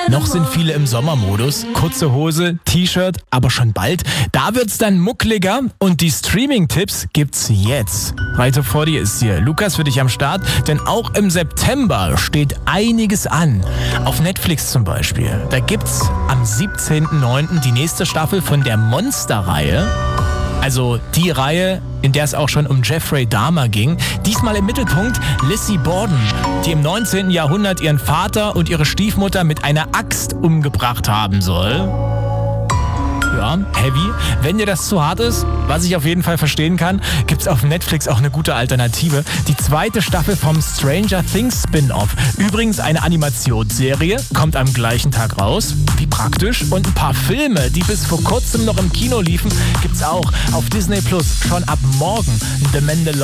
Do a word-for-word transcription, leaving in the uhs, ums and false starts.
Noch sind viele im Sommermodus. Kurze Hose, T-Shirt, aber schon bald. Da wird's dann muckliger und die Streaming-Tipps gibt's jetzt. Weiter vor dir ist hier Lukas für dich am Start, denn auch im September steht einiges an. Auf Netflix zum Beispiel. Da gibt's am siebzehnten neunten die nächste Staffel von der Monster-Reihe. Also die Reihe, in der es auch schon um Jeffrey Dahmer ging. Diesmal im Mittelpunkt Lizzie Borden, die im neunzehnten Jahrhundert ihren Vater und ihre Stiefmutter mit einer Axt umgebracht haben soll. Ja, heavy. Wenn dir das zu hart ist, was ich auf jeden Fall verstehen kann, gibt's auf Netflix auch eine gute Alternative. Die zweite Staffel vom Stranger Things Spin-Off. Übrigens eine Animationsserie, kommt am gleichen Tag raus. Wie praktisch. Und ein paar Filme, die bis vor kurzem noch im Kino liefen, gibt's auch auf Disney Plus schon ab morgen. The Mandalorian.